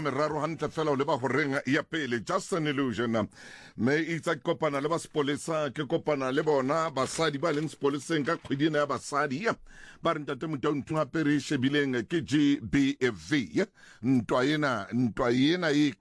meraro hantle fela o leba horeng ya pele just an illusion me itsa kopana le ba sepolesa ke kopana le bona basadi ba leng sepoleseng ka kgwedina ya basadi ba re ntate Motaung apere shebileng ke GBV ntwa yena e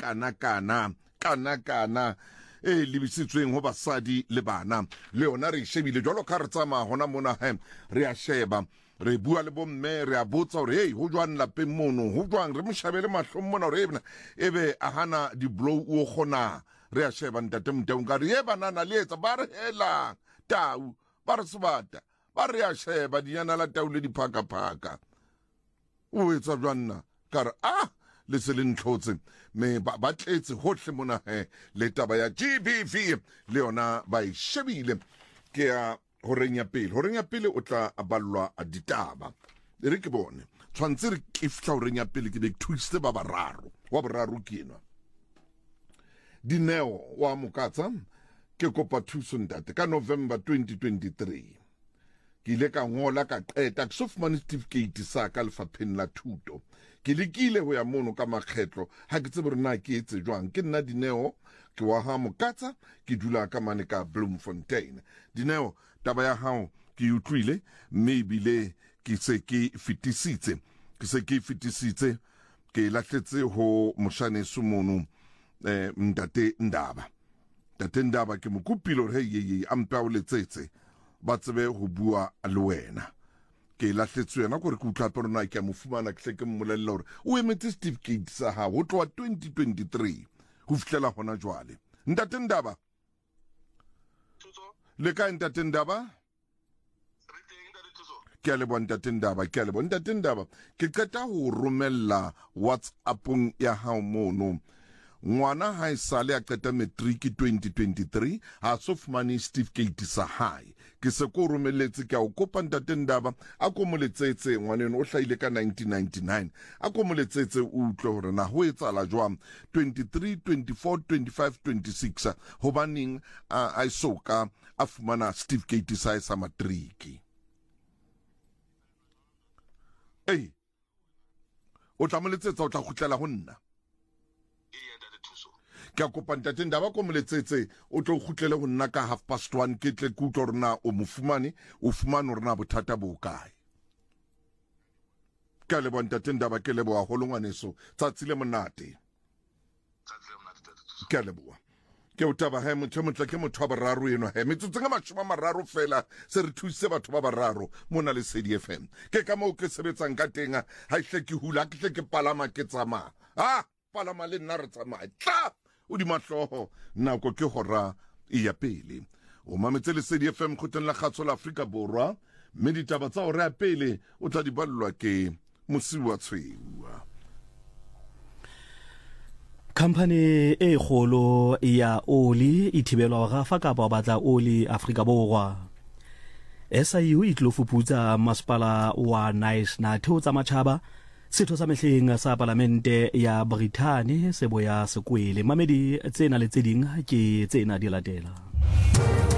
kana e libisitsweng ho basadi le bana le yona re shebile jalo ka re tsama hona mona re a sheba re bua le bomme re a botsa hore hey ho jwang lapeng mono ho jwang re moshabele mahlong mona hore ebe a hana di blow o gona re a sheba ntate Motaung ka re banana le etsa ba re hela tau ba re sebata ba re a sheba dinyana la tau le diphaka o etsa jwanna ka re le se le ntlhotse me ba tletse hohle mona le taba ya GBV le yona ba e shebile ke ya horeng ya pele o tla aballwa a ditaba re ke bone tshwantse re kifta horeng ya pele ke be twiste ba bararo wa boraro ke enwa Dineo wa Mokatsa ke kopa thuso ntate ka November 2023 ke ile ka ngola ka qeta ke sofumane certificate sa ka lefapheng la thuto ke lekile ho ya mono ka makgetlo ha ke tsebe rena ke etse jwang ke nna Dineo ke wa ha Mokatsa ke dula ka mane ka Bloemfontein Dineo taba ya hao ke utlwile maybe le ke se ke fitisitse ke latletse ho moshane sumono ntate Ndaba ke mokupilo re ye ampa o letsetse ba tsebe ho bua le wena ke lahletswe yena gore ke utlwa perona ke mo fumana ke tleke mmolella hore o emetse certificate sa ha ho tloa 2023 ho fitlela hona jwale ntate Ndaba le ka ntate Ndaba ke le bona ntate Ndaba ke qeta ho romella WhatsAppong ya hao mono ngwana ha isale a qeta matric 2023 ha so fumane certificate sa hae ke se ko romelletse ke a o kopa ntate Ndaba a ko moletsetse ngwaneno o hlaile ka 1999 a ko moletsetse o utlwe hore na ho etsala jwang 23 24 25 26 hobaneng a isoka a fumana certificate sa matric o tla moletsetsa o tla khutlela ho nna ke a kopa ntate Ndaba ko moletsetse o tlo khutlele ho nna ka 1:30 ke tle ke utlwa rena o mofumane rena bothata bo kae ka le bona ntate Ndaba ke leboa ho longwaneso tsatsile monate ke leboa ke o taba ha motho ke motho ba bararo eno metsotso nga mashoma mararo fela se re thuse batho ba bararo mona le CDFM ke ka mo ke sebetsang ka tenga ha ihle ke hula ke tle ke palama ke tsama palama le nna re tsamaya tla o di mahloho nako ke hora ya pele o mametse le CDFM khoteng la kgatso la Afrika Borwa mme ditaba tsa hora ya pele o tla di ballwa ke Mosiwa Tshweu. Company e kgolo ya oli e thibelwa ga fa ka ba batla oli Afrika Borwa. SIU e tlo fuputsa masepala wa Nice na theo tsa matjhaba setho sa mehleng sa parlamente ya Britain se boya sekwele mamedi tsena le tseding ke tsena di latela.